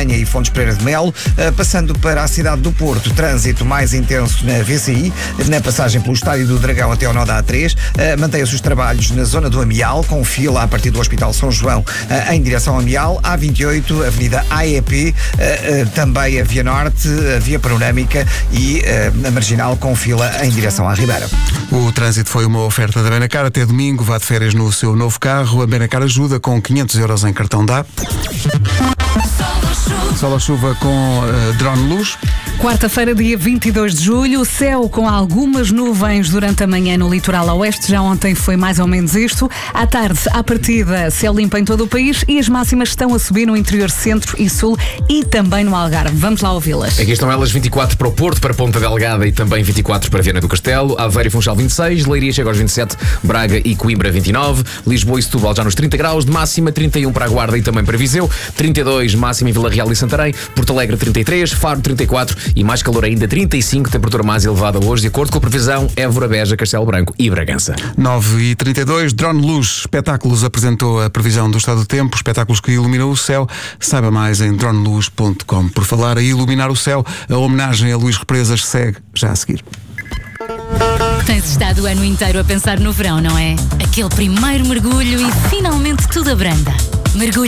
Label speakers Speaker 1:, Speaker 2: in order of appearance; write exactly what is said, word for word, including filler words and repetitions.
Speaker 1: Espanha e Fontes Pereira de Melo. Passando para a cidade do Porto, trânsito mais intenso na V C I, na passagem pelo Estádio do Dragão até ao nó da A três. Mantém-se os trabalhos na zona do Amial, com fila a partir do Hospital São João em direção ao Amial. A vinte e oito, Avenida A E P, também a Via Norte, a Via Panorâmica e a Marginal, com fila em direção à Ribeira.
Speaker 2: O trânsito foi uma oferta da Benacar. Até domingo, vá de férias no seu novo carro. A Benacar ajuda com quinhentos euros em cartão D A P. Sol ou chuva com uh, drone luz.
Speaker 3: Quarta-feira, dia vinte e dois de julho, céu com algumas nuvens durante a manhã no litoral oeste. Já ontem foi mais ou menos isto. À tarde, à partida, céu limpo em todo o país e as máximas estão a subir no interior centro e sul e também no Algarve. Vamos lá ouvi-las.
Speaker 4: Aqui estão elas: vinte e quatro para o Porto, para Ponta Delgada e também vinte e quatro para Viana do Castelo. Aveiro e Funchal vinte e seis, Leiria chega aos vinte e sete, Braga e Coimbra vinte e nove, Lisboa e Setúbal já nos trinta graus de máxima, trinta e um para a Guarda e também para Viseu, trinta e dois máxima em Vila Real e Santarém, Porto Alegre trinta e três, Faro trinta e quatro e mais calor ainda, trinta e cinco, temperatura mais elevada hoje, de acordo com a previsão, Évora, Beja, Castelo Branco e Bragança.
Speaker 2: nove e trinta e dois, Drone Luz Espetáculos apresentou a previsão do estado do tempo, espetáculos que iluminam o céu. Saiba mais em drone luz ponto com. Por falar a iluminar o céu, a homenagem a Luís Represas segue já a seguir.
Speaker 5: Tens estado o ano inteiro a pensar no verão, não é? Aquele primeiro mergulho e finalmente tudo abranda. Mergulho